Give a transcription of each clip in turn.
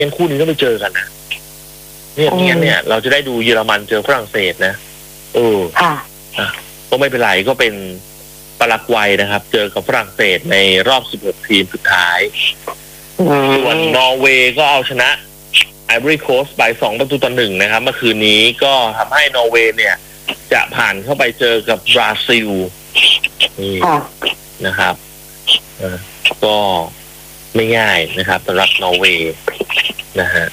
งั้นคู่นี้ต้องไปเจอกันนะเนี่ยงั้นเนี่ยเราจะได้ดูเยอรมันเจอฝรั่งเศสนะค่ะก็ไม่เป็นไรก็เป็นปารากวัยนะครับ เจอกับฝรั่งเศสในรอบ16ทีมสุดท้ายส่วนนอร์เวย์ก็เอาชนะไอวอรี่โคสต์ไป2-1นะครับเมื่อคืนนี้ก็ทำให้นอร์เวย์เนี่ยจะผ่านเข้าไปเจอกับบราซิลนี่นะครับก็ไม่ง่ายนะครับสำหรับนอร์เวย์นะฮะ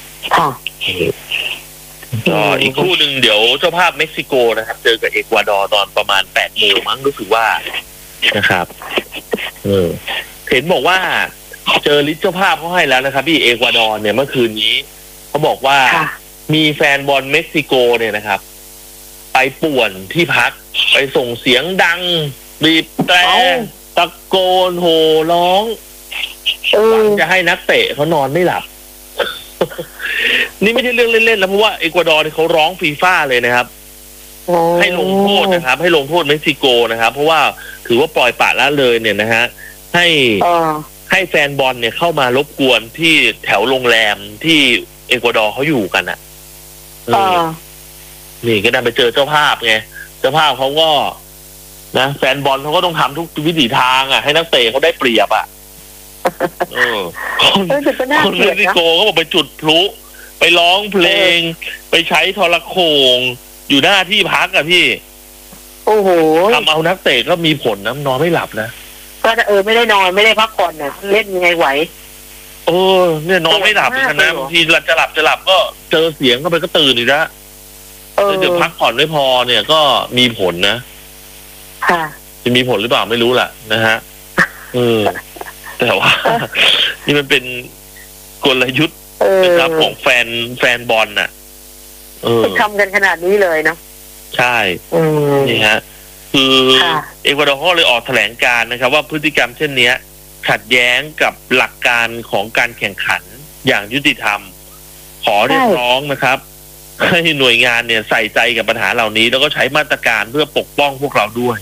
ก็อีกคู่หนึ่งเดี๋ยวเจ้าภาพเม็กซิโกนะครับเจอกับเอกวาดอร์ตอนประมาณ8 โมงมั้งรู้สึกว่านะครับเห็นบอกว่าเจอลิสต์เจ้าภาพเขาให้แล้วนะครับพี่เอกวาดอร์เนี่ยเมื่อคืนนี้เขาบอกว่ามีแฟนบอลเม็กซิโกเนี่ยนะครับไปป่วนที่พักไปส่งเสียงดังบีบแตรตะโกนโห่ร้องหวังจะให้นักเตะเขานอนไม่หลับนี่ไม่ใช่เรื่องเล่นๆนะเพราะว่าเอกวาดอร์เขาร้องฟีฟ่าเลยนะครับให้ลงโทษนะครับให้ลงโทษเม็กซิโกนะครับเพราะว่าถือว่าปล่อยปละละเลยเนี่ยนะฮะให้แฟนบอลเนี่ยเข้ามารบกวนที่แถวโรงแรมที่เอกวาดอร์เขาอยู่กันนี่ก็ได้ไปเจอเจ้าภาพไงเจ้าภาพเขาก็นะแฟนบอลเขาก็ต้องทำทุกวิถีทางให้นักเตะเขาได้เปรียบคนเม็กซิโกก็บอกไปจุดพลุไปร้องเพลงไปใช้โทรโข่งอยู่หน้าที่พักพี่โอ้โหทำเอานักเตะก็มีผลนะนอนไม่หลับนะก็ไม่ได้นอนไม่ได้พักผ่อนนะเล่นยังไงไหวเนี่ยนอนไม่หลับนะบางทีจะหลับก็เจอเสียงเข้าไปก็ตื่นอีกแล้วเดี๋ยวพักผ่อนไม่พอเนี่ยก็มีผลนะค่ะจะมีผลหรือเปล่าไม่รู้แหละนะฮะแต่ว่านี่มันเป็นกลยุทธ์นะครับของแฟนบอลน่ะทำกันขนาดนี้เลยเนาะใช่นี่ฮะคือเอกวาดอร์เลยออกแถลงการนะครับว่าพฤติกรรมเช่นนี้ขัดแย้งกับหลักการของการแข่งขันอย่างยุติธรรมขอเรียกร้องนะครับให้หน่วยงานเนี่ยใส่ใจกับปัญหาเหล่านี้แล้วก็ใช้มาตรการเพื่อปกป้องพวกเราด้วย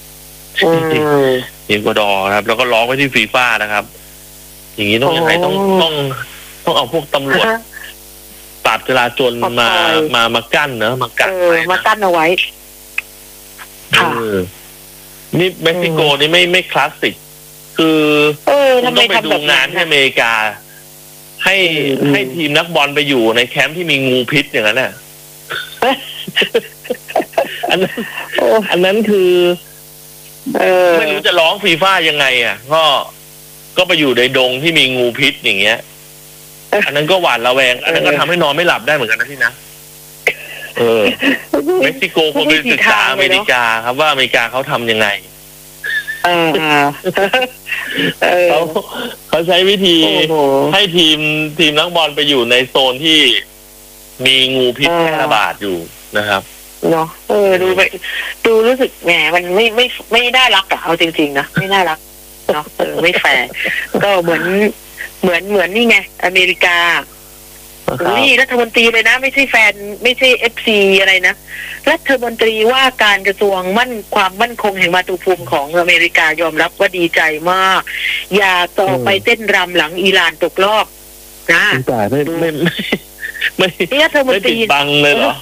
เอกวาดอร์ครับแล้วก็ร้องไปที่ฟีฟ่านะครับอย่างนี้ต้องยังไงต้องเอาพวกตำรวจปราบจราจรมากั้นเนอะมากั้นเอาไว้นี่เม็กซิโกนี่ไม่คลาสสิกคือต้องไปดูงานที่อเมริกาให้ทีมนักบอลไปอยู่ในแคมป์ที่มีงูพิษอย่างนั้นน่ะอันนั้นคือไม่รู้จะร้องฟีฟ่ายังไงก็ไปอยู่ในดงที่มีงูพิษอย่างเงี้ยอันนั้นก็หวาดระแวงอันนั้นก็ทำให้นอนไม่หลับได้เหมือนกันนะพี่นะเม็กซิโกควรไปศึกษาอเมริกาครับว่าอเมริกาเขาทำยังไงเขาใช้วิธีให้ทีมนักบอลไปอยู่ในโซนที่มีงูพิษแพร่ระบาดอยู่นะครับเนาะดูรู้สึกแหมมันไม่น่ารักอะเอาจริงๆนะไม่น่ารักเนาะไม่แฟร์ก็เหมือนนี่ไงอเมริกานี่รัฐมนตรีเลยนะไม่ใช่แฟนไม่ใช่FCอะไรนะรัฐมนตรีว่าการกระทรวงความมั่นคงแห่งมาตุภูมิของอเมริกายอมรับว่าดีใจมากอย่าต่อไปเต้นรำหลังอิหร่านตกรอบนะแต่ไม่รัฐมนตรีบังเลยเหรอ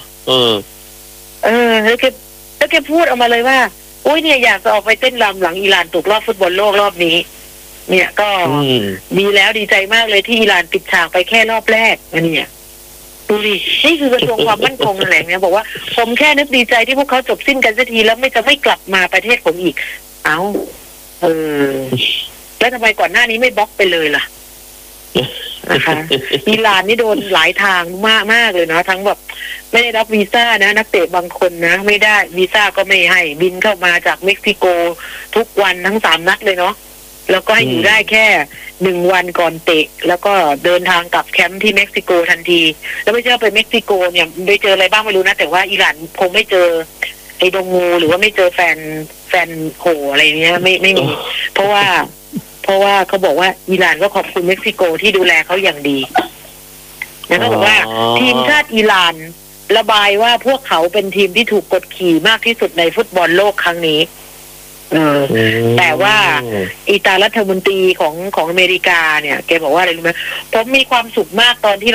แล้วแกพูดออกมาเลยว่าโอ้ยเนี่ยอยากจะออกไปเต้นรำหลังอิหร่านตกรอบฟุตบอลโลกรอบนี้เนี่ยก็ดีแล้วดีใจมากเลยที่อิหร่านปิดฉากไปแค่รอบแรกเนี่ยดูดินี่คือกระทรวงความมั่นคงแหล่งเนี่ยบอกว่าผมแค่นึกดีใจที่พวกเขาจบสิ้นกันสักทีแล้วไม่กลับมาประเทศผมอีกแล้วทำไมก่อนหน้านี้ไม่บล็อกไปเลยล่ะนะคะอิหร่านนี่โดนหลายทางมากเลยเนาะทั้งแบบไม่ได้รับวีซ่านะนักเตะบางคนนะไม่ได้วีซ่าก็ไม่ให้บินเข้ามาจากเม็กซิโกทุกวันทั้ง3 นัดเลยเนาะแล้วก็ให้อยู่ได้แค่1 วันก่อนเตะแล้วก็เดินทางกลับแคมป์ที่เม็กซิโกทันทีแล้วไม่ใช่ไปเม็กซิโกเนี่ยไปเจออะไรบ้างไม่รู้นะแต่ว่าอิหร่านคงไม่เจอไอ้ดงงูหรือว่าไม่เจอแฟนโหอะไรเนี้ยไม่มีเพราะว่าเขาบอกว่าอิหร่านก็ขอบคุณเม็กซิโกที่ดูแลเขาอย่างดีแล้วก็บอกว่าทีมชาติอิหร่านระบายว่าพวกเขาเป็นทีมที่ถูกกดขี่มากที่สุดในฟุตบอลโลกครั้งนี้แต่ว่าอีตารัฐมนตรีของอเมริกาเนี่ยแกบอกว่าอะไรรู้ไหมผมมีความสุขมากตอนที่